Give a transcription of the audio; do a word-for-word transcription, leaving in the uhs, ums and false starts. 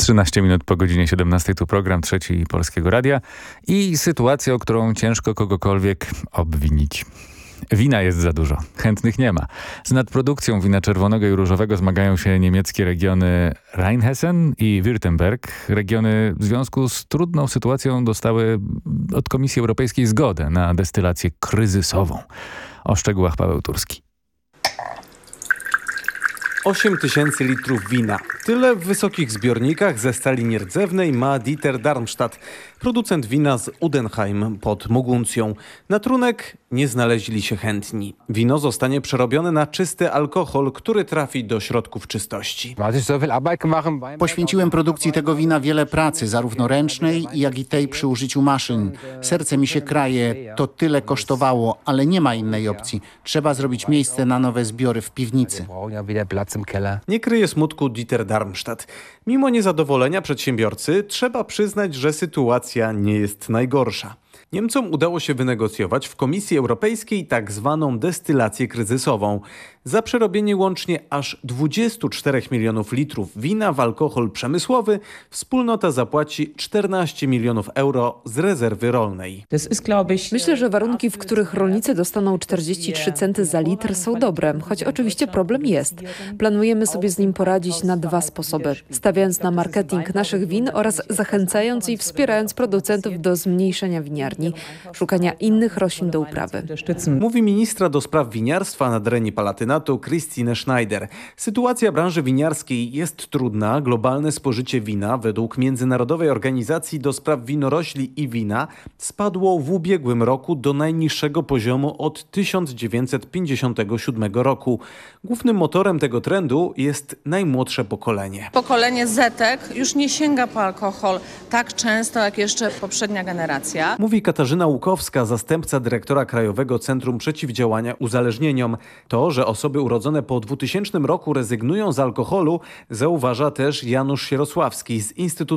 trzynaście minut po godzinie siedemnastej, tu program Trzeci Polskiego Radia i sytuacja, o którą ciężko kogokolwiek obwinić. Wina jest za dużo, chętnych nie ma. Z nadprodukcją wina czerwonego i różowego zmagają się niemieckie regiony Rheinhessen i Württemberg. Regiony w związku z trudną sytuacją dostały od Komisji Europejskiej zgodę na destylację kryzysową. O szczegółach Paweł Turski. osiem tysięcy litrów wina. Tyle w wysokich zbiornikach ze stali nierdzewnej ma Dieter Darmstadt, producent wina z Udenheim pod Moguncją. Na trunek nie znaleźli się chętni. Wino zostanie przerobione na czysty alkohol, który trafi do środków czystości. Poświęciłem produkcji tego wina wiele pracy, zarówno ręcznej, jak i tej przy użyciu maszyn. Serce mi się kraje, to tyle kosztowało, ale nie ma innej opcji. Trzeba zrobić miejsce na nowe zbiory w piwnicy. Nie kryje smutku Dieter Darmstadt. Mimo niezadowolenia przedsiębiorcy trzeba przyznać, że sytuacja nie jest najgorsza. Niemcom udało się wynegocjować w Komisji Europejskiej tak zwaną destylację kryzysową. Za przerobienie łącznie aż dwudziestu czterech milionów litrów wina w alkohol przemysłowy wspólnota zapłaci czternaście milionów euro z rezerwy rolnej. Myślę, że warunki, w których rolnicy dostaną czterdzieści trzy centy za litr, są dobre, choć oczywiście problem jest. Planujemy sobie z nim poradzić na dwa sposoby. Stawiając na marketing naszych win oraz zachęcając i wspierając producentów do zmniejszenia winiarni, szukania innych roślin do uprawy. Mówi ministra do spraw winiarstwa nad Reni-Palatynatu Christine Schneider. Sytuacja branży winiarskiej jest trudna. Globalne spożycie wina według Międzynarodowej Organizacji do spraw winorośli i wina spadło w ubiegłym roku do najniższego poziomu od tysiąc dziewięćset pięćdziesiątego siódmego roku. Głównym motorem tego trendu jest najmłodsze pokolenie. Pokolenie Zetek już nie sięga po alkohol tak często jak jeszcze poprzednia generacja. Mówi Katarzyna Łukowska, zastępca dyrektora Krajowego Centrum Przeciwdziałania Uzależnieniom. To, że osoby urodzone po dwutysięcznym roku rezygnują z alkoholu, zauważa też Janusz Sierosławski z Instytutu